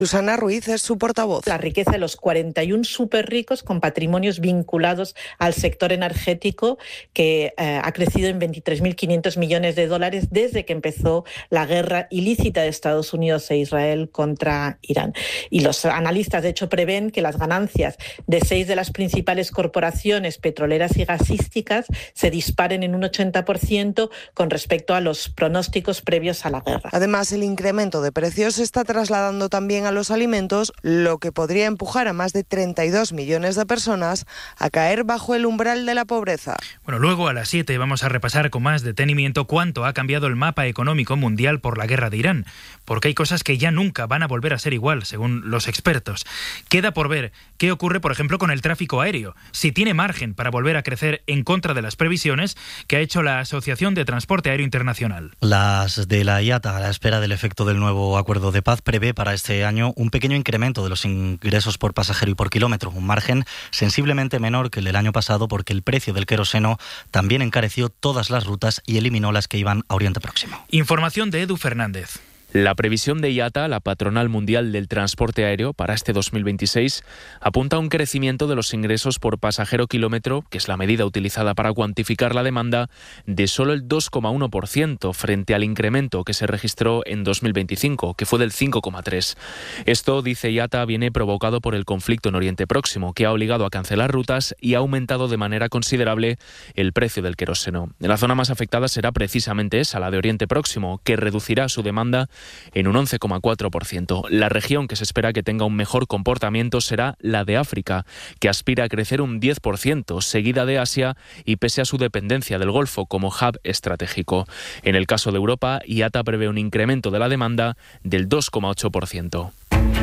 Susana Ruiz es su portavoz. La riqueza de los 41 superricos con patrimonios vinculados al sector energético, que ha crecido en 23.500 millones de dólares desde que empezó la guerra ilícita de Estados Unidos e Israel contra Irán. Y los analistas, de hecho, prevén que las ganancias de 6 de las principales corporaciones petroleras y gasísticas se disparen en un 80% con respecto a los pronósticos previos a la guerra. Además, el incremento de precios se está trasladando también a los alimentos, lo que podría empujar a más de 32 millones de personas a caer bajo el umbral de la pobreza. Bueno, luego a las 7 vamos a repasar con más detenimiento cuánto ha cambiado el mapa económico mundial por la guerra de Irán, porque hay cosas que ya nunca van a volver a ser igual, según los expertos. Queda por ver qué ocurre, por ejemplo, con el tráfico aéreo, si tiene margen para volver a crecer en contra de las previsiones que ha hecho la Asociación de Transporte Aéreo Internacional. Las de la IATA, a la espera del efecto del nuevo acuerdo de paz, prevé para este año un pequeño incremento de los ingresos por pasajero y por kilómetro, un margen sensiblemente menor que el del año pasado porque el precio del queroseno también encareció todas las rutas y eliminó las que iban a Oriente Próximo. Información de Edu Fernández. La previsión de IATA, la patronal mundial del transporte aéreo, para este 2026 apunta a un crecimiento de los ingresos por pasajero kilómetro, que es la medida utilizada para cuantificar la demanda, de solo el 2,1% frente al incremento que se registró en 2025, que fue del 5,3%. Esto, dice IATA, viene provocado por el conflicto en Oriente Próximo, que ha obligado a cancelar rutas y ha aumentado de manera considerable el precio del queroseno. La zona más afectada será precisamente esa, la de Oriente Próximo, que reducirá su demanda en un 11,4%. La región que se espera que tenga un mejor comportamiento será la de África, que aspira a crecer un 10%, seguida de Asia y pese a su dependencia del Golfo como hub estratégico. En el caso de Europa, IATA prevé un incremento de la demanda del 2,8%.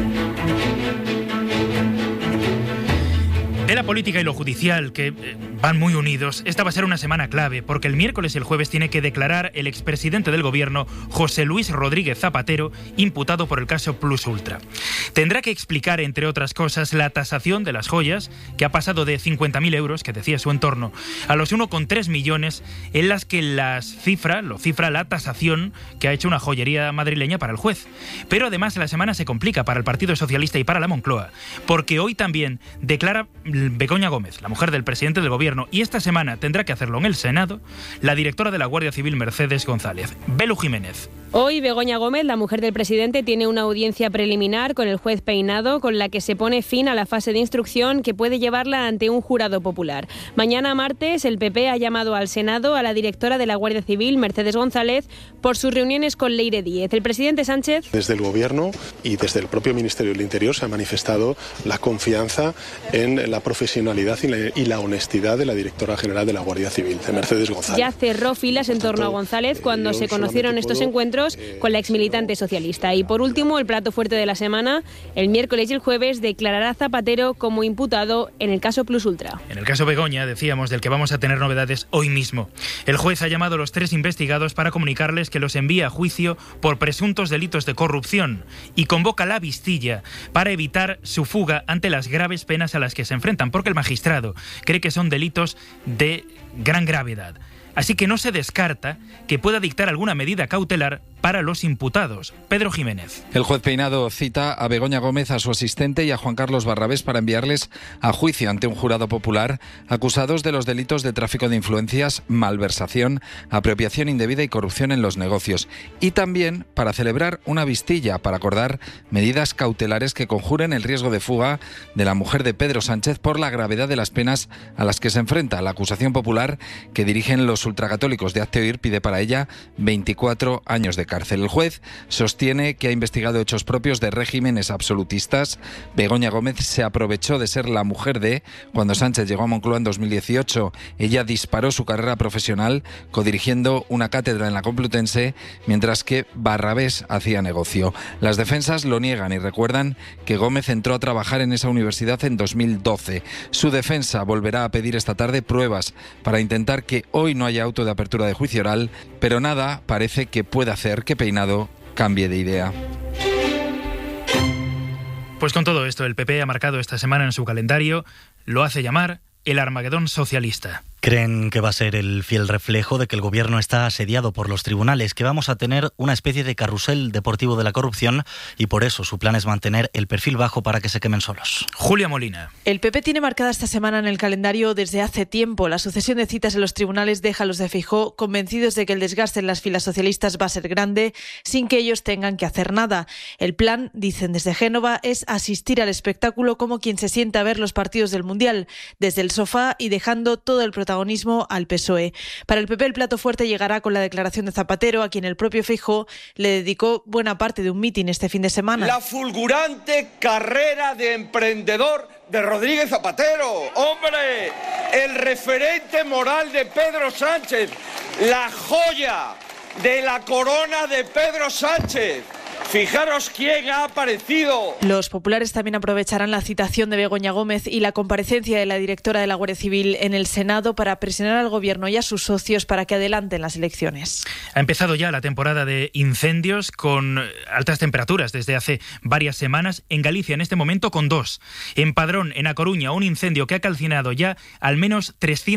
De la política y lo judicial, que van muy unidos, esta va a ser una semana clave, porque el miércoles y el jueves tiene que declarar el expresidente del gobierno, José Luis Rodríguez Zapatero, imputado por el caso Plus Ultra. Tendrá que explicar, entre otras cosas, la tasación de las joyas, que ha pasado de 50.000 euros, que decía su entorno, a los 1,3 millones, en las que lo cifra la tasación que ha hecho una joyería madrileña para el juez. Pero además la semana se complica para el Partido Socialista y para la Moncloa, porque hoy también declara Begoña Gómez, la mujer del presidente del gobierno, y esta semana tendrá que hacerlo en el Senado la directora de la Guardia Civil, Mercedes González. Belu Jiménez. Hoy Begoña Gómez, la mujer del presidente, tiene una audiencia preliminar con el juez Peinado, con la que se pone fin a la fase de instrucción que puede llevarla ante un jurado popular. Mañana martes el PP ha llamado al Senado a la directora de la Guardia Civil, Mercedes González, por sus reuniones con Leire Díez. El presidente Sánchez... Desde el Gobierno y desde el propio Ministerio del Interior se ha manifestado la confianza en la profesionalidad y la honestidad de la directora general de la Guardia Civil, de Mercedes González. Ya cerró filas en torno a González cuando se conocieron estos encuentros con la exmilitante socialista. Y por último, el plato fuerte de la semana, el miércoles y el jueves declarará Zapatero como imputado en el caso Plus Ultra. En el caso Begoña, decíamos, del que vamos a tener novedades hoy mismo. El juez ha llamado a los 3 investigados para comunicarles que los envía a juicio por presuntos delitos de corrupción y convoca la Vistilla para evitar su fuga ante las graves penas a las que se enfrentan, porque el magistrado cree que son delitos de gran gravedad. Así que no se descarta que pueda dictar alguna medida cautelar para los imputados. Pedro Jiménez. El juez Peinado cita a Begoña Gómez, a su asistente y a Juan Carlos Barrabés para enviarles a juicio ante un jurado popular acusados de los delitos de tráfico de influencias, malversación, apropiación indebida y corrupción en los negocios. Y también para celebrar una vistilla para acordar medidas cautelares que conjuren el riesgo de fuga de la mujer de Pedro Sánchez por la gravedad de las penas a las que se enfrenta. La acusación popular que dirigen los ultracatólicos de Hazte Oír pide para ella 24 años de cárcel. El juez sostiene que ha investigado hechos propios de regímenes absolutistas. Begoña Gómez se aprovechó de ser la mujer de cuando Sánchez llegó a Moncloa en 2018. Ella disparó su carrera profesional codirigiendo una cátedra en la Complutense, mientras que Barrabés hacía negocio. Las defensas lo niegan y recuerdan que Gómez entró a trabajar en esa universidad en 2012. Su defensa volverá a pedir esta tarde pruebas para intentar que hoy no haya auto de apertura de juicio oral, pero nada parece que pueda hacer que Peinado cambie de idea. Pues con todo esto, el PP ha marcado esta semana en su calendario, lo hace llamar el Armagedón socialista. Creen que va a ser el fiel reflejo de que el gobierno está asediado por los tribunales, que vamos a tener una especie de carrusel deportivo de la corrupción y por eso su plan es mantener el perfil bajo para que se quemen solos. Julia Molina. El PP tiene marcada esta semana en el calendario desde hace tiempo. La sucesión de citas en los tribunales deja a los de Feijóo convencidos de que el desgaste en las filas socialistas va a ser grande sin que ellos tengan que hacer nada. El plan, dicen desde Génova, es asistir al espectáculo como quien se sienta a ver los partidos del Mundial, desde el sofá y dejando todo el protagonismo al PSOE. Para el PP el plato fuerte llegará con la declaración de Zapatero, a quien el propio Feijóo le dedicó buena parte de un mitin este fin de semana. La fulgurante carrera de emprendedor de Rodríguez Zapatero, ¡hombre! El referente moral de Pedro Sánchez, la joya de la corona de Pedro Sánchez. Fijaros quién ha aparecido. Los populares también aprovecharán la citación de Begoña Gómez y la comparecencia de la directora de la Guardia Civil en el Senado para presionar al gobierno y a sus socios para que adelanten las elecciones. Ha empezado ya la temporada de incendios con altas temperaturas desde hace varias semanas. En Galicia, en este momento, con 2. En Padrón, en A Coruña, un incendio que ha calcinado ya al menos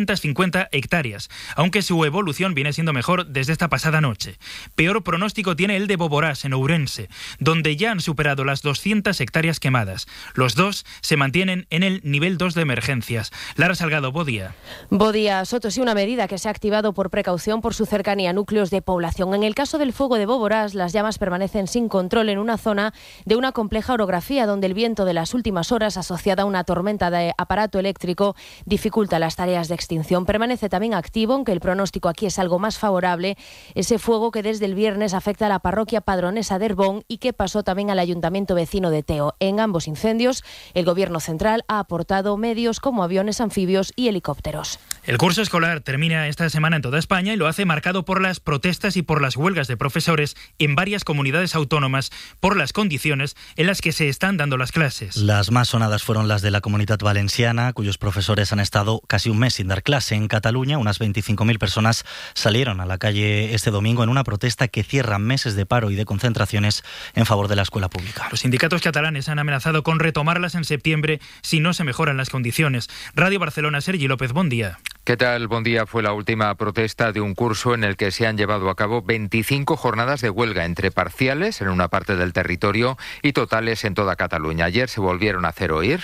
350 hectáreas, aunque su evolución viene siendo mejor desde esta pasada noche. Peor pronóstico tiene el de Boborás, en Ourense, donde ya han superado las 200 hectáreas quemadas. Los dos se mantienen en el nivel 2 de emergencias. Lara Salgado, Bodía. Bodía, Soto, sí, una medida que se ha activado por precaución por su cercanía a núcleos de población. En el caso del fuego de Boborás, las llamas permanecen sin control en una zona de una compleja orografía donde el viento de las últimas horas, asociada a una tormenta de aparato eléctrico, dificulta las tareas de extinción. Permanece también activo, aunque el pronóstico aquí es algo más favorable, ese fuego que desde el viernes afecta a la parroquia padronesa de Herbón y que pasó también al ayuntamiento vecino de Teo. En ambos incendios, el Gobierno central ha aportado medios como aviones, anfibios y helicópteros. El curso escolar termina esta semana en toda España y lo hace marcado por las protestas y por las huelgas de profesores en varias comunidades autónomas por las condiciones en las que se están dando las clases. Las más sonadas fueron las de la Comunitat Valenciana, cuyos profesores han estado casi un mes sin dar clase. En Cataluña, unas 25.000 personas salieron a la calle este domingo en una protesta que cierra meses de paro y de concentraciones en favor de la escuela pública. Los sindicatos catalanes han amenazado con retomarlas en septiembre si no se mejoran las condiciones. Radio Barcelona, Sergi López, buen día. ¿Qué tal? Buen día. Fue la última protesta de un curso en el que se han llevado a cabo 25 jornadas de huelga entre parciales en una parte del territorio y totales en toda Cataluña. Ayer se volvieron a hacer oír.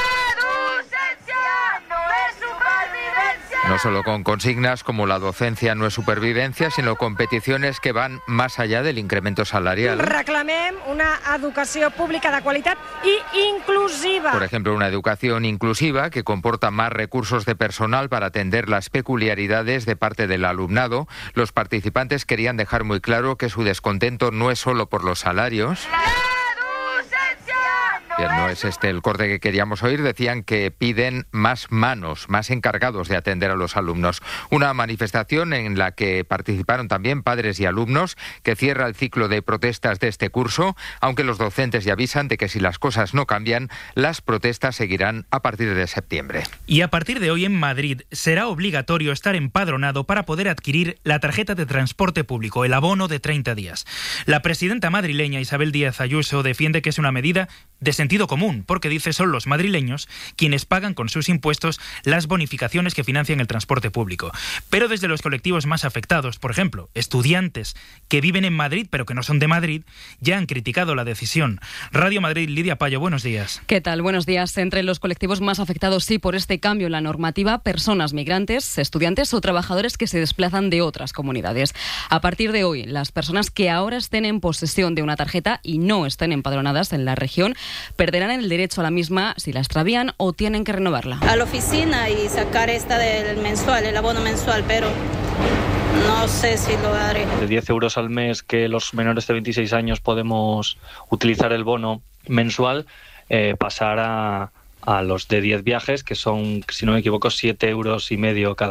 No solo con consignas como la docencia no es supervivencia, sino con peticiones que van más allá del incremento salarial. Reclamem una educació pública de qualitat i inclusiva. Por ejemplo, una educación inclusiva que comporta más recursos de personal para atender las peculiaridades de parte del alumnado. Los participantes querían dejar muy claro que su descontento no es solo por los salarios. Bien, no es este el corte que queríamos oír. Decían que piden más manos, más encargados de atender a los alumnos. Una manifestación en la que participaron también padres y alumnos, que cierra el ciclo de protestas de este curso, aunque los docentes ya avisan de que si las cosas no cambian, las protestas seguirán a partir de septiembre. Y a partir de hoy en Madrid será obligatorio estar empadronado para poder adquirir la tarjeta de transporte público, el abono de 30 días. La presidenta madrileña Isabel Díaz Ayuso defiende que es una medida de sentido común, porque dice son los madrileños quienes pagan con sus impuestos las bonificaciones que financian el transporte público. Pero desde los colectivos más afectados, por ejemplo, estudiantes que viven en Madrid pero que no son de Madrid, ya han criticado la decisión. Radio Madrid, Lidia Payo, buenos días. ¿Qué tal? Buenos días. Entre los colectivos más afectados, sí, por este cambio en la normativa, personas migrantes, estudiantes o trabajadores que se desplazan de otras comunidades. A partir de hoy, las personas que ahora estén en posesión de una tarjeta y no estén empadronadas en la región perderán el derecho a la misma si la extravían o tienen que renovarla. A la oficina y sacar esta del mensual, el abono mensual, pero no sé si lo haré. De 10 euros al mes que los menores de 26 años podemos utilizar el bono mensual, pasar a los de 10 viajes, que son, si no me equivoco, 7,5 € cada uno.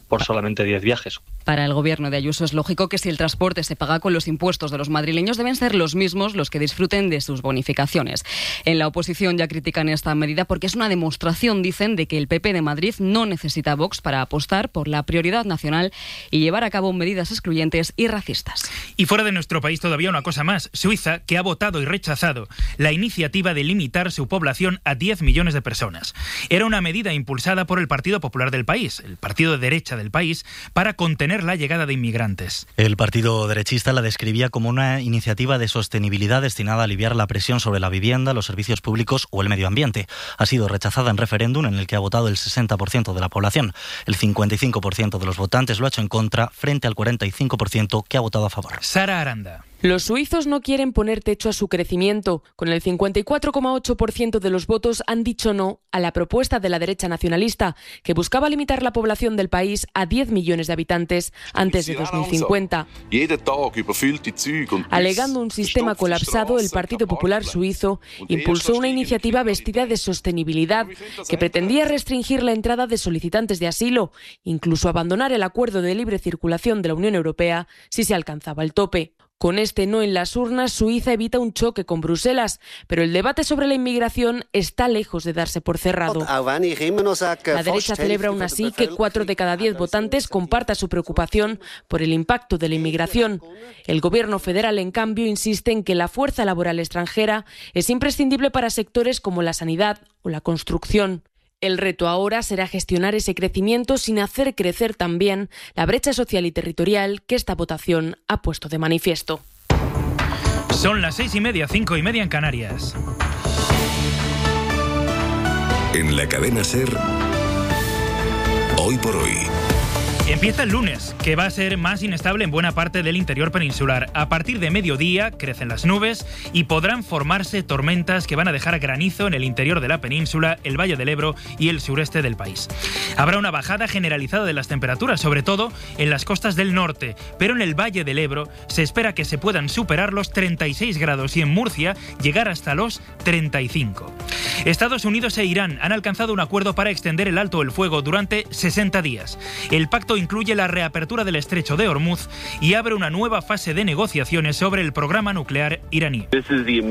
por solamente 10 viajes. Para el gobierno de Ayuso es lógico que si el transporte se paga con los impuestos de los madrileños, deben ser los mismos los que disfruten de sus bonificaciones. En la oposición ya critican esta medida porque es una demostración, dicen, de que el PP de Madrid no necesita a Vox para apostar por la prioridad nacional y llevar a cabo medidas excluyentes y racistas. Y fuera de nuestro país todavía una cosa más. Suiza, que ha votado y rechazado la iniciativa de limitar su población a 10 millones de personas. Era una medida impulsada por el Partido Popular del país, el partido de derecha del país, para contener la llegada de inmigrantes. El partido derechista la describía como una iniciativa de sostenibilidad destinada a aliviar la presión sobre la vivienda, los servicios públicos o el medio ambiente. Ha sido rechazada en referéndum en el que ha votado el 60% de la población. El 55% de los votantes lo ha hecho en contra, frente al 45% que ha votado a favor. Sara Aranda. Los suizos no quieren poner techo a su crecimiento. Con el 54,8% de los votos han dicho no a la propuesta de la derecha nacionalista, que buscaba limitar la población del país a 10 millones de habitantes antes de 2050. Alegando un sistema colapsado, el Partido Popular suizo impulsó una iniciativa vestida de sostenibilidad que pretendía restringir la entrada de solicitantes de asilo, incluso abandonar el acuerdo de libre circulación de la Unión Europea si se alcanzaba el tope. Con este no en las urnas, Suiza evita un choque con Bruselas, pero el debate sobre la inmigración está lejos de darse por cerrado. La derecha celebra aún así que 4 de cada 10 votantes compartan su preocupación por el impacto de la inmigración. El gobierno federal, en cambio, insiste en que la fuerza laboral extranjera es imprescindible para sectores como la sanidad o la construcción. El reto ahora será gestionar ese crecimiento sin hacer crecer también la brecha social y territorial que esta votación ha puesto de manifiesto. Son las 6:30, 5:30 en Canarias. En la cadena SER, Hoy por Hoy. Empieza el lunes, que va a ser más inestable en buena parte del interior peninsular. A partir de mediodía crecen las nubes y podrán formarse tormentas que van a dejar granizo en el interior de la península, el Valle del Ebro y el sureste del país. Habrá una bajada generalizada de las temperaturas, sobre todo en las costas del norte, pero en el Valle del Ebro se espera que se puedan superar los 36 grados y en Murcia llegar hasta los 35. Estados Unidos e Irán han alcanzado un acuerdo para extender el alto el fuego durante 60 días. El pacto incluye la reapertura del estrecho de Hormuz y abre una nueva fase de negociaciones sobre el programa nuclear iraní. Lo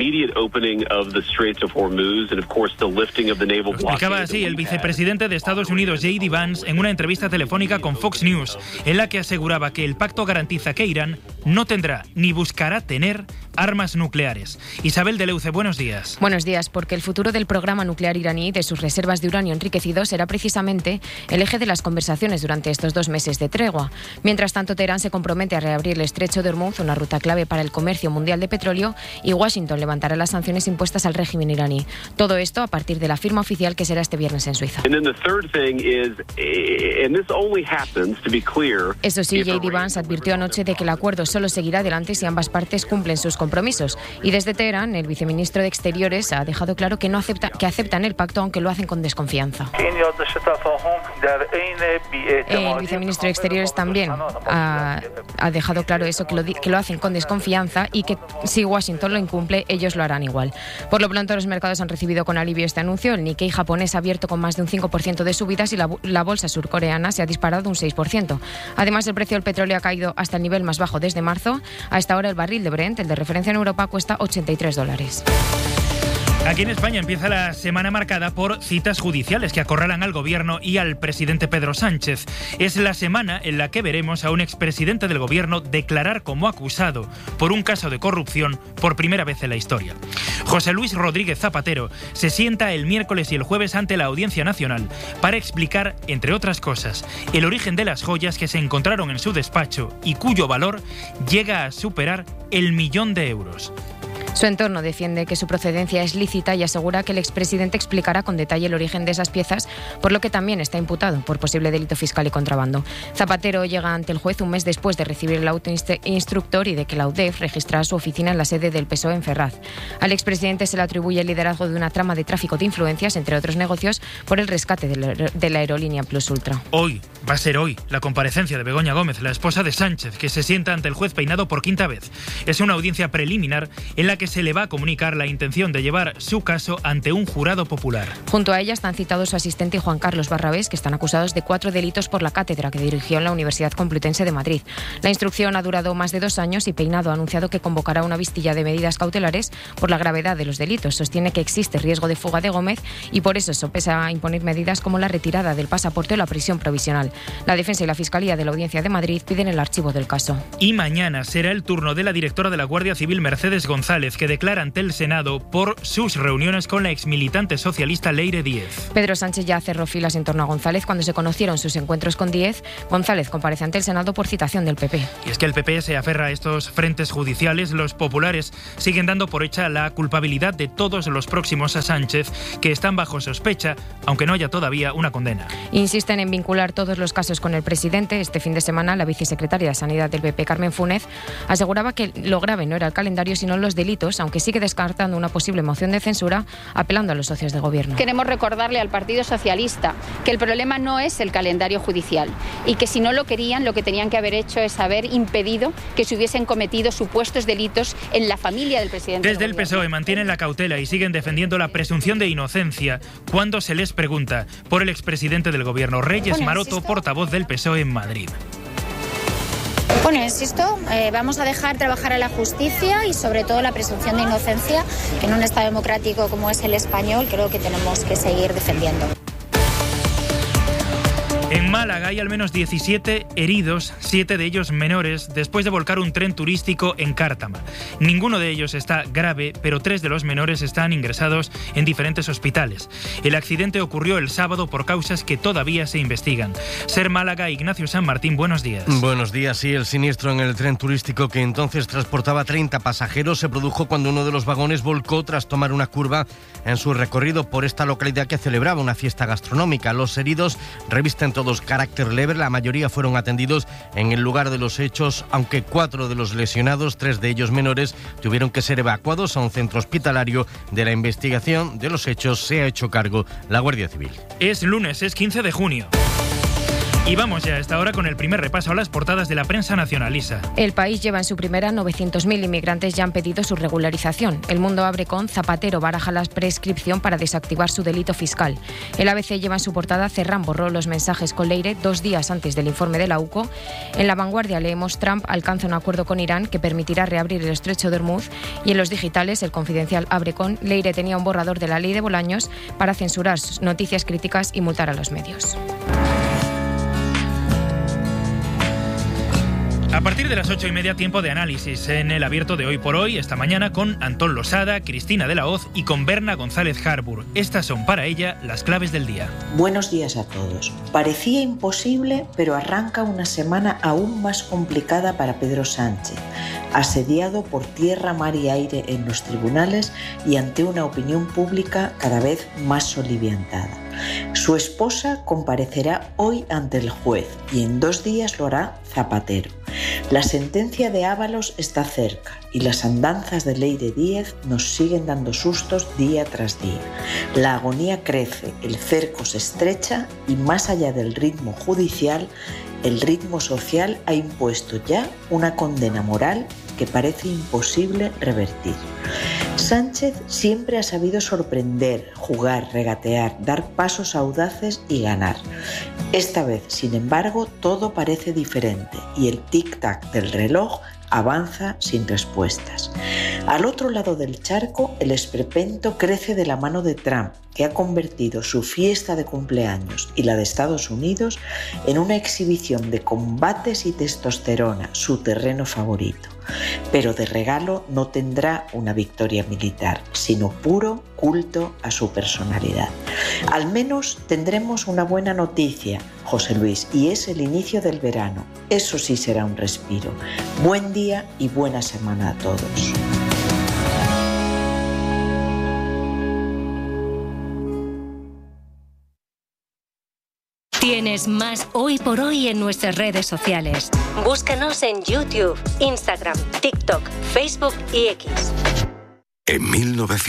explicaba así el vicepresidente de Estados Unidos, J.D. Vance, en una entrevista telefónica con Fox News, en la que aseguraba que el pacto garantiza que Irán no tendrá ni buscará tener armas nucleares. Isabel de Leuce, buenos días. Buenos días, porque el futuro del programa nuclear iraní y de sus reservas de uranio enriquecido será precisamente el eje de las conversaciones durante estos 2 meses de tregua. Mientras tanto, Teherán se compromete a reabrir el estrecho de Hormuz, una ruta clave para el comercio mundial de petróleo, y Washington levantará las sanciones impuestas al régimen iraní. Todo esto a partir de la firma oficial que será este viernes en Suiza. Eso sí, J.D. Vance advirtió anoche de que el acuerdo solo seguirá adelante si ambas partes cumplen sus compromisos. Y desde Teherán, el viceministro de Exteriores ha dejado claro que aceptan el pacto, aunque lo hacen con desconfianza. El viceministro de Exteriores también ha dejado claro eso, que lo hacen con desconfianza y que si Washington lo incumple, ellos lo harán igual. Por lo pronto, los mercados han recibido con alivio este anuncio. El Nikkei japonés ha abierto con más de un 5% de subidas y la bolsa surcoreana se ha disparado un 6%. Además, el precio del petróleo ha caído hasta el nivel más bajo desde marzo. A esta hora, el barril de Brent, el de referencia en Europa, cuesta $83. Aquí en España empieza la semana marcada por citas judiciales que acorralan al gobierno y al presidente Pedro Sánchez. Es la semana en la que veremos a un expresidente del gobierno declarar como acusado por un caso de corrupción por primera vez en la historia. José Luis Rodríguez Zapatero se sienta el miércoles y el jueves ante la Audiencia Nacional para explicar, entre otras cosas, el origen de las joyas que se encontraron en su despacho y cuyo valor llega a superar el 1.000.000 de euros. Su entorno defiende que su procedencia es lícita y asegura que el expresidente explicará con detalle el origen de esas piezas, por lo que también está imputado por posible delito fiscal y contrabando. Zapatero llega ante el juez un mes después de recibir el auto instructor y de que la UDEF registrara su oficina en la sede del PSOE en Ferraz. Al expresidente se le atribuye el liderazgo de una trama de tráfico de influencias, entre otros negocios, por el rescate de la aerolínea Plus Ultra. Va a ser hoy la comparecencia de Begoña Gómez, la esposa de Sánchez, que se sienta ante el juez Peinado por 5ª vez. Es una audiencia preliminar en la que que se le va a comunicar la intención de llevar su caso ante un jurado popular. Junto a ella están citados su asistente y Juan Carlos Barrabés, que están acusados de 4 delitos por la cátedra que dirigió en la Universidad Complutense de Madrid. La instrucción ha durado más de 2 años y Peinado ha anunciado que convocará una vistilla de medidas cautelares por la gravedad de los delitos. Sostiene que existe riesgo de fuga de Gómez y por eso sopesa imponer medidas como la retirada del pasaporte o la prisión provisional. La defensa y la Fiscalía de la Audiencia de Madrid piden el archivo del caso. Y mañana será el turno de la directora de la Guardia Civil, Mercedes González, que declara ante el Senado por sus reuniones con la exmilitante socialista Leire Díez. Pedro Sánchez ya cerró filas en torno a González cuando se conocieron sus encuentros con Díez. González comparece ante el Senado por citación del PP. Y es que el PP se aferra a estos frentes judiciales. Los populares siguen dando por hecha la culpabilidad de todos los próximos a Sánchez, que están bajo sospecha, aunque no haya todavía una condena. Insisten en vincular todos los casos con el presidente. Este fin de semana, la vicesecretaria de Sanidad del PP, Carmen Funes, aseguraba que lo grave no era el calendario, sino los delitos, aunque sigue descartando una posible moción de censura, apelando a los socios de gobierno. Queremos recordarle al Partido Socialista que el problema no es el calendario judicial y que si no lo querían, lo que tenían que haber hecho es haber impedido que se hubiesen cometido supuestos delitos en la familia del presidente. Desde el PSOE mantienen la cautela y siguen defendiendo la presunción de inocencia cuando se les pregunta por el expresidente del gobierno, Reyes Maroto, portavoz del PSOE en Madrid. Bueno, insisto, vamos a dejar trabajar a la justicia y sobre todo la presunción de inocencia, que en un Estado democrático como es el español creo que tenemos que seguir defendiendo. En Málaga hay al menos 17 heridos, 7 de ellos menores, después de volcar un tren turístico en Cártama. Ninguno de ellos está grave, pero 3 de los menores están ingresados en diferentes hospitales. El accidente ocurrió el sábado por causas que todavía se investigan. Ser Málaga, Ignacio San Martín, buenos días. Buenos días, sí, el siniestro en el tren turístico que entonces transportaba 30 pasajeros se produjo cuando uno de los vagones volcó tras tomar una curva en su recorrido por esta localidad que celebraba una fiesta gastronómica. Los heridos revisten todos carácter leve, la mayoría fueron atendidos en el lugar de los hechos, aunque 4 de los lesionados, 3 de ellos menores, tuvieron que ser evacuados a un centro hospitalario. De la investigación de los hechos se ha hecho cargo la Guardia Civil. Es lunes, es 15 de junio. Y vamos ya a esta hora con el primer repaso a las portadas de la prensa nacional. Isa. El País lleva en su primera 900.000 inmigrantes ya han pedido su regularización. El Mundo abre con Zapatero baraja la prescripción para desactivar su delito fiscal. El ABC lleva en su portada Cerrán borró los mensajes con Leire 2 días antes del informe de la UCO. En La Vanguardia leemos Trump alcanza un acuerdo con Irán que permitirá reabrir el estrecho de Hormuz. Y en los digitales El Confidencial abre con Leire tenía un borrador de la ley de Bolaños para censurar noticias críticas y multar a los medios. A partir de las 8:30, tiempo de análisis en el abierto de Hoy por Hoy, esta mañana con Antón Losada, Cristina de la Hoz y con Berna González Harbour. Estas son para ella las claves del día. Buenos días a todos. Parecía imposible, pero arranca una semana aún más complicada para Pedro Sánchez, asediado por tierra, mar y aire en los tribunales y ante una opinión pública cada vez más soliviantada. Su esposa comparecerá hoy ante el juez y en 2 días lo hará Zapatero. La sentencia de Ábalos está cerca y las andanzas de Leire Díez nos siguen dando sustos día tras día. La agonía crece, el cerco se estrecha y más allá del ritmo judicial, el ritmo social ha impuesto ya una condena moral que parece imposible revertir. Sánchez siempre ha sabido sorprender, jugar, regatear, dar pasos audaces y ganar. Esta vez, sin embargo, todo parece diferente y el tic-tac del reloj avanza sin respuestas. Al otro lado del charco, el esperpento crece de la mano de Trump, que ha convertido su fiesta de cumpleaños y la de Estados Unidos en una exhibición de combates y testosterona, su terreno favorito. Pero de regalo no tendrá una victoria militar, sino puro culto a su personalidad. Al menos tendremos una buena noticia, José Luis, y es el inicio del verano. Eso sí será un respiro. Buen día y buena semana a todos. Tienes más Hoy por Hoy en nuestras redes sociales. Búscanos en YouTube, Instagram, TikTok, Facebook y X. En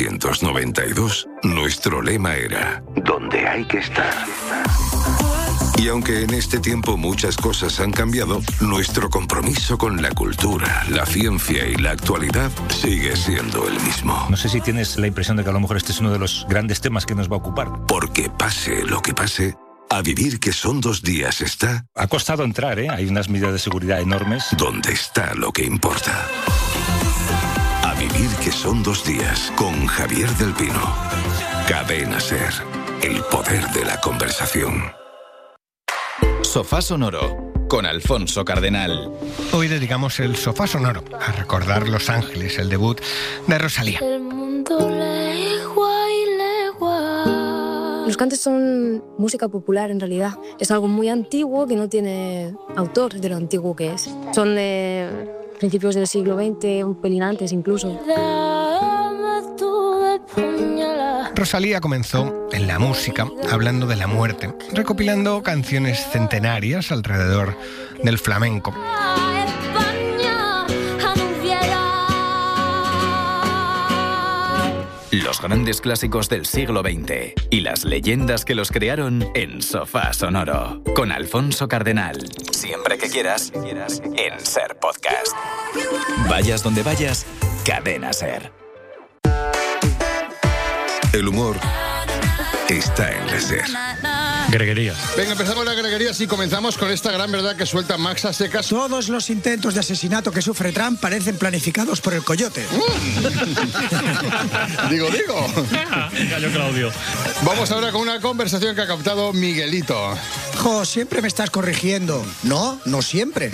1992, nuestro lema era: ¿dónde hay que estar? Y aunque en este tiempo muchas cosas han cambiado, nuestro compromiso con la cultura, la ciencia y la actualidad sigue siendo el mismo. No sé si tienes la impresión de que a lo mejor este es uno de los grandes temas que nos va a ocupar. Porque pase lo que pase, a vivir que son 2 días está... Ha costado entrar, ¿eh? Hay unas medidas de seguridad enormes. Donde está lo que importa. A vivir que son 2 días con Javier del Pino. Cadena SER. El poder de la conversación. Sofá Sonoro con Alfonso Cardenal. Hoy dedicamos el Sofá Sonoro a recordar Los Ángeles, el debut de Rosalía. El mundo legua y legua. Los cantes son música popular en realidad. Es algo muy antiguo que no tiene autor de lo antiguo que es. Son de principios del siglo XX, un pelín antes incluso. Rosalía comenzó en la música hablando de la muerte, recopilando canciones centenarias alrededor del flamenco. Los grandes clásicos del siglo XX y las leyendas que los crearon en Sofá Sonoro con Alfonso Cardenal. Siempre que quieras, en SER Podcast. Vayas donde vayas, Cadena SER. El humor está en la SER. Greguerías. Venga, empezamos la greguerías y comenzamos con esta gran verdad que suelta Max a secas. Todos los intentos de asesinato que sufre Trump parecen planificados por el coyote. Digo. Cayó Claudio. Vamos ahora con una conversación que ha captado Miguelito. Jo, siempre me estás corrigiendo. No siempre.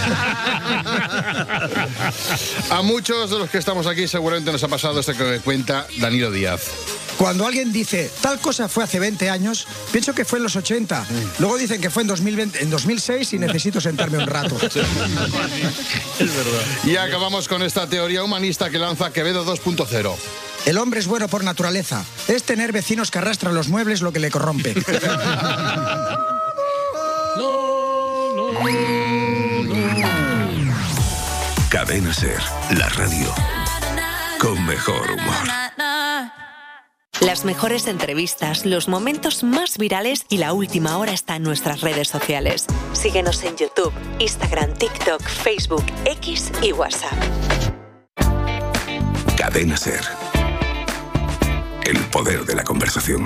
A muchos de los que estamos aquí seguramente nos ha pasado esto que cuenta Danilo Díaz. Cuando alguien dice, tal cosa fue hace 20 años, pienso que fue en los 80. Luego dicen que fue en 2006 y necesito sentarme un rato. Es verdad. Y acabamos con esta teoría humanista que lanza Quevedo 2.0. El hombre es bueno por naturaleza. Es tener vecinos que arrastran los muebles lo que le corrompe. Cadena SER, la radio con mejor humor. Las mejores entrevistas, los momentos más virales y la última hora está en nuestras redes sociales. Síguenos en YouTube, Instagram, TikTok, Facebook, X y WhatsApp. Cadena SER. El poder de la conversación.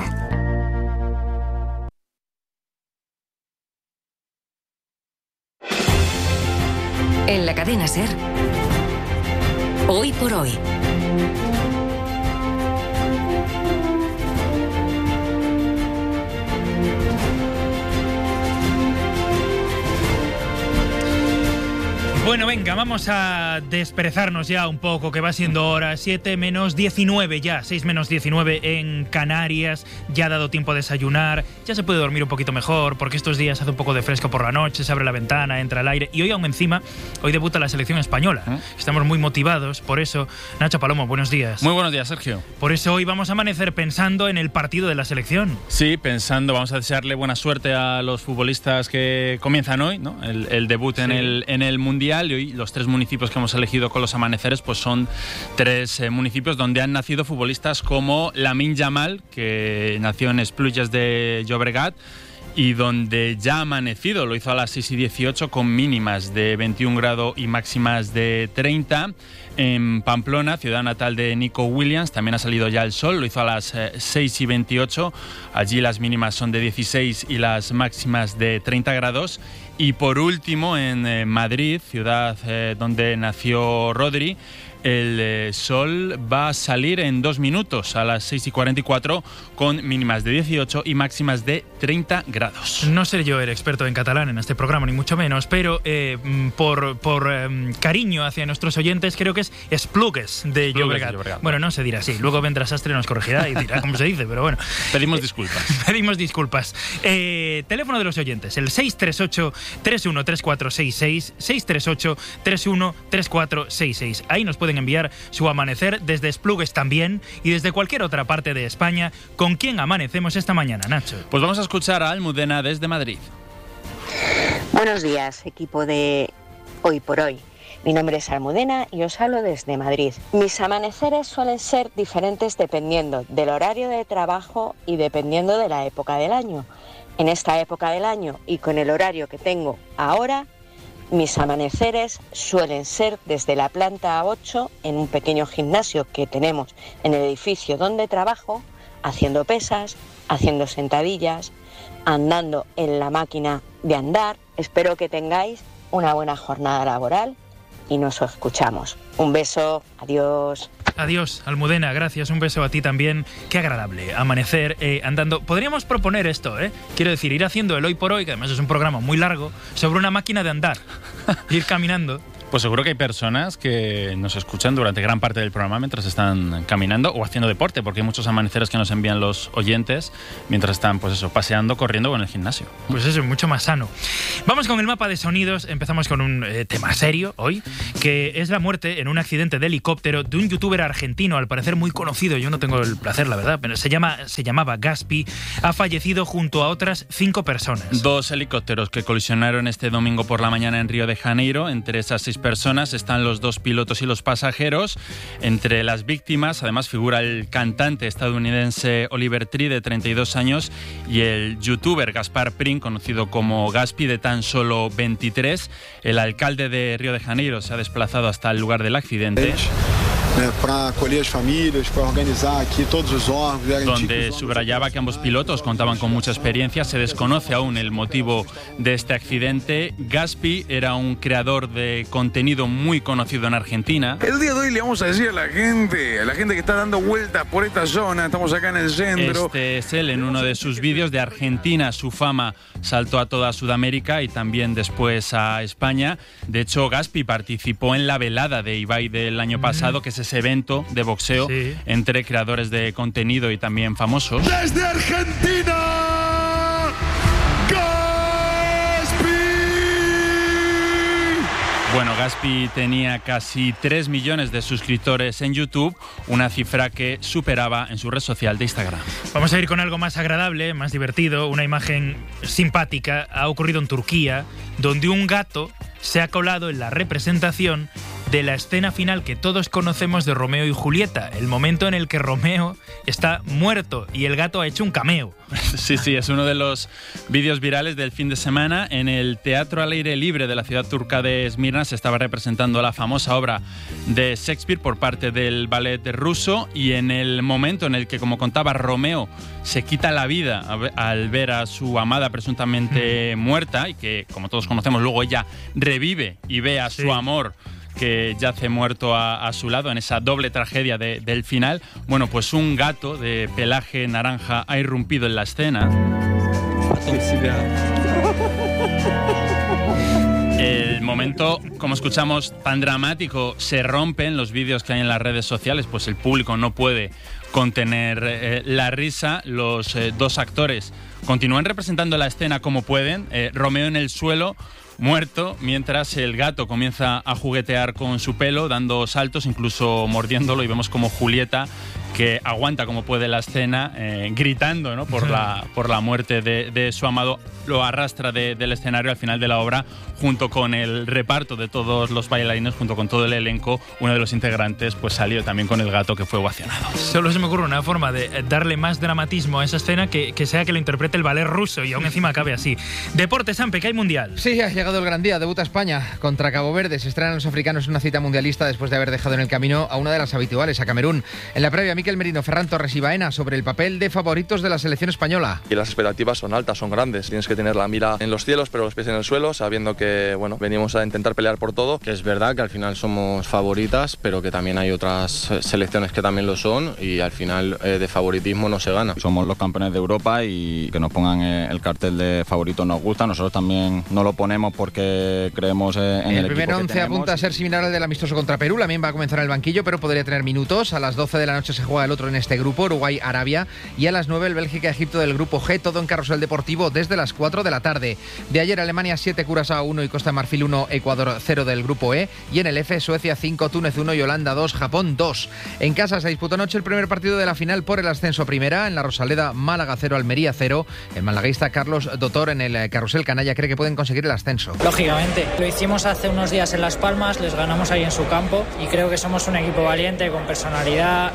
En la cadena SER. Hoy por hoy. Bueno, venga, vamos a desperezarnos ya un poco, que va siendo hora. 7 menos 19 ya, 6 menos 19 en Canarias. Ya ha dado tiempo a desayunar, ya se puede dormir un poquito mejor, porque estos días hace un poco de fresco por la noche, se abre la ventana, entra el aire. Y hoy aún encima, hoy debuta la selección española. Estamos muy motivados, por eso, Nacho Palomo, buenos días. Muy buenos días, Sergio. Por eso hoy vamos a amanecer pensando en el partido de la selección. Sí, vamos a desearle buena suerte a los futbolistas que comienzan hoy, ¿no? El debut en el Mundial. Y hoy los 3 municipios que hemos elegido con los amaneceres pues son 3 municipios donde han nacido futbolistas como Lamine Yamal, que nació en Esplugues de Llobregat, y donde ya ha amanecido, lo hizo a las 6:18 con mínimas de 21 grados y máximas de 30. En Pamplona, ciudad natal de Nico Williams, también ha salido ya el sol, lo hizo a las 6:28. Allí las mínimas son de 16 y las máximas de 30 grados. Y por último, en Madrid, ciudad donde nació Rodri, el sol va a salir en 2 minutos a las 6:44 con mínimas de 18 y máximas de 30 grados. No sé yo el experto en catalán en este programa, ni mucho menos, pero por cariño hacia nuestros oyentes, creo que es Esplugues de Llobregat. Bueno, no se dirá así. Luego vendrá Sastre y nos corregirá y dirá cómo se dice, pero bueno. Pedimos disculpas. Pedimos disculpas. Teléfono de los oyentes, el 638-313466, 638-313466. Ahí nos pueden enviar su amanecer desde Esplugues también y desde cualquier otra parte de España. ¿Con quién amanecemos esta mañana, Nacho? Pues vamos a escuchar a Almudena desde Madrid. Buenos días, equipo de Hoy por Hoy. Mi nombre es Almudena y os hablo desde Madrid. Mis amaneceres suelen ser diferentes dependiendo del horario de trabajo y dependiendo de la época del año. En esta época del año y con el horario que tengo ahora, mis amaneceres suelen ser desde la planta 8 en un pequeño gimnasio que tenemos en el edificio donde trabajo, haciendo pesas, haciendo sentadillas, andando en la máquina de andar. Espero que tengáis una buena jornada laboral y nos escuchamos. Un beso, adiós. Adiós, Almudena, gracias, un beso a ti también. Qué agradable amanecer andando. Podríamos proponer esto, quiero decir, ir haciendo el Hoy por Hoy, que además es un programa muy largo, sobre una máquina de andar, ir caminando. Pues seguro que hay personas que nos escuchan durante gran parte del programa mientras están caminando o haciendo deporte, porque hay muchos amaneceres que nos envían los oyentes mientras están, pues eso, paseando, corriendo o en el gimnasio. Pues eso, mucho más sano. Vamos con el mapa de sonidos. Empezamos con un tema serio hoy, que es la muerte en un accidente de helicóptero de un youtuber argentino, al parecer muy conocido. Yo no tengo el placer, la verdad, pero se llamaba Gaspi. Ha fallecido junto a otras 5 personas. 2 helicópteros que colisionaron este domingo por la mañana en Río de Janeiro. Entre esas 6 personas están los 2 pilotos y los pasajeros. Entre las víctimas, además, figura el cantante estadounidense Oliver Tree, de 32 años, y el youtuber Gaspar Pring, conocido como Gaspi, de tan solo 23. El alcalde de Río de Janeiro se ha desplazado hasta el lugar del accidente, para acolher as famílias, para organizar aquí todos los órgãos. Donde subrayaba que ambos pilotos contaban con mucha experiencia. Se desconoce aún el motivo de este accidente. Gaspi era un creador de contenido muy conocido en Argentina. El día de hoy le vamos a decir a la gente que está dando vueltas por esta zona, estamos acá en el centro. Este es él en uno de sus vídeos. De Argentina su fama saltó a toda Sudamérica y también después a España. De hecho, Gaspi participó en la velada de Ibai del año pasado, que es ese evento de boxeo entre creadores de contenido y también famosos. ¡Desde Argentina! ¡Gaspi! Bueno, Gaspi tenía casi 3 millones de suscriptores en YouTube, una cifra que superaba en su red social de Instagram. Vamos a ir con algo más agradable, más divertido, una imagen simpática. Ha ocurrido en Turquía, donde un gato se ha colado en la representación de la escena final que todos conocemos de Romeo y Julieta, el momento en el que Romeo está muerto y el gato ha hecho un cameo. Sí, es uno de los vídeos virales del fin de semana. En el Teatro al Aire Libre de la ciudad turca de Esmirna se estaba representando la famosa obra de Shakespeare por parte del ballet ruso, y en el momento en el que, como contaba, Romeo se quita la vida al ver a su amada presuntamente muerta, y que, como todos conocemos, luego ella revive y ve a su amor que yace muerto a su lado en esa doble tragedia del final. Bueno, pues un gato de pelaje naranja ha irrumpido en la escena. El momento, como escuchamos, tan dramático, se rompe en los vídeos que hay en las redes sociales, pues el público no puede contener la risa. Los 2 actores continúan representando la escena como pueden. Romeo en el suelo, muerto, mientras el gato comienza a juguetear con su pelo, dando saltos, incluso mordiéndolo, y vemos como Julieta, que aguanta como puede la escena, gritando, ¿no?, por la muerte de su amado, lo arrastra del escenario al final de la obra, junto con el reparto de todos los bailarines, junto con todo el elenco. Uno de los integrantes pues salió también con el gato, que fue ovacionado. Solo se me ocurre una forma de darle más dramatismo a esa escena que sea que lo interprete el ballet ruso, y aún encima acabe así. Deportes, Ampe, que hay mundial. Sí, ha llegado el gran día. Debuta España contra Cabo Verde. Se estrenan los africanos en una cita mundialista después de haber dejado en el camino a una de las habituales, a Camerún. En la previa, Miquel Merino, Ferran Torres y Baena sobre el papel de favoritos de la selección española. Y las expectativas son altas, son grandes. Tienes que tener la mira en los cielos, pero los pies en el suelo, sabiendo que, bueno, venimos a intentar pelear por todo. Que es verdad que al final somos favoritas, pero que también hay otras selecciones que también lo son, y al final de favoritismo no se gana. Somos los campeones de Europa, y que nos pongan el cartel de favoritos nos gusta. Nosotros también no lo ponemos porque creemos en el equipo. El primer 11 apunta a ser similar al del amistoso contra Perú. También va a comenzar el banquillo, pero podría tener minutos. A las 12 de la noche se juega el otro en este grupo, Uruguay-Arabia, y a las 9 el Bélgica-Egipto del grupo G, todo en Carrusel Deportivo desde las 4 de la tarde. De ayer, Alemania 7, Curazao 1 y Costa de Marfil 1, Ecuador 0 del grupo E, y en el F, Suecia 5, Túnez 1 y Holanda 2, Japón 2. En casa se disputó anoche el primer partido de la final por el ascenso a primera. En la Rosaleda, Málaga 0, Almería 0. El malaguista Carlos Dotor en el Carrusel Canalla cree que pueden conseguir el ascenso. Lógicamente, lo hicimos hace unos días en Las Palmas, les ganamos ahí en su campo, y creo que somos un equipo valiente, con personalidad, tenemos una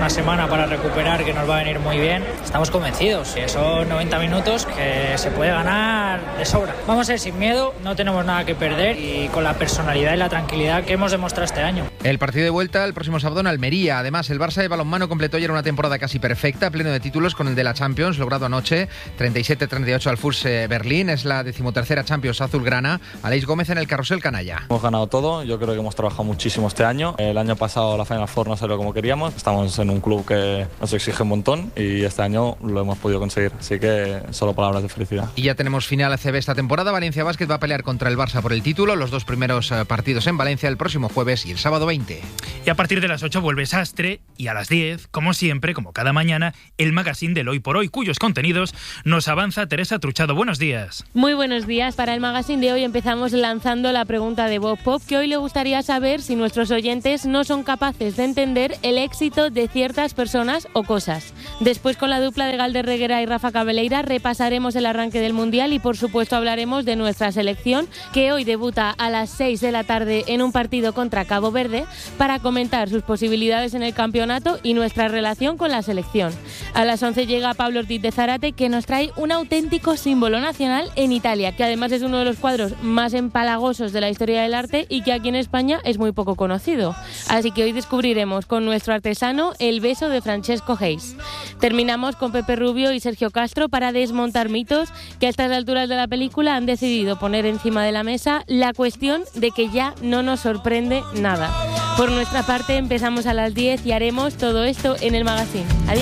una semana para recuperar, que nos va a venir muy bien. Estamos convencidos, que son 90 minutos que se puede ganar de sobra. Vamos a ir sin miedo, no tenemos nada que perder y con la personalidad y la tranquilidad que hemos demostrado este año. El partido de vuelta el próximo sábado en Almería. Además, el Barça de balonmano completó ayer una temporada casi perfecta, pleno de títulos con el de la Champions, logrado anoche, 37-38 al FUS Berlín. Es la 13ª Champions azulgrana. Aleix Gómez en el carrusel canalla. Hemos ganado todo, yo creo que hemos trabajado muchísimo este año. El año pasado la Final Four no salió como queríamos. Estamos en un club que nos exige un montón y este año lo hemos podido conseguir. Así que solo palabras de felicidad. Y ya tenemos final ACB esta temporada. Valencia Basket va a pelear contra el Barça por el título. Los dos primeros partidos en Valencia el próximo jueves y el sábado 20. Y a partir de las 8 vuelve Sastre y a las 10, como siempre, como cada mañana, el magazine del Hoy por Hoy, cuyos contenidos nos avanza Teresa Truchado. Buenos días. Muy buenos días. Para el magazine de hoy empezamos lanzando la pregunta de Bob Pop, que hoy le gustaría saber si nuestros oyentes no son capaces de entender el éxito de ciertas personas o cosas. Después, con la dupla de Galder Reguera y Rafa Cabeleira, repasaremos el arranque del Mundial y, por supuesto, hablaremos de nuestra selección, que hoy debuta a las 6 de la tarde en un partido contra Cabo Verde, para comentar sus posibilidades en el campeonato y nuestra relación con la selección. A las 11 llega Pablo Ortiz de Zárate, que nos trae un auténtico símbolo nacional en Italia, que además es uno de los cuadros más empalagosos de la historia del arte y que aquí en España es muy poco conocido. Así que hoy descubriremos con nuestro artesano El beso de Francesco Hayes. Terminamos con Pepe Rubio y Sergio Castro para desmontar mitos que a estas alturas de la película han decidido poner encima de la mesa la cuestión de que ya no nos sorprende nada. Por nuestra parte empezamos a las 10 y haremos todo esto en el magazine. Adiós.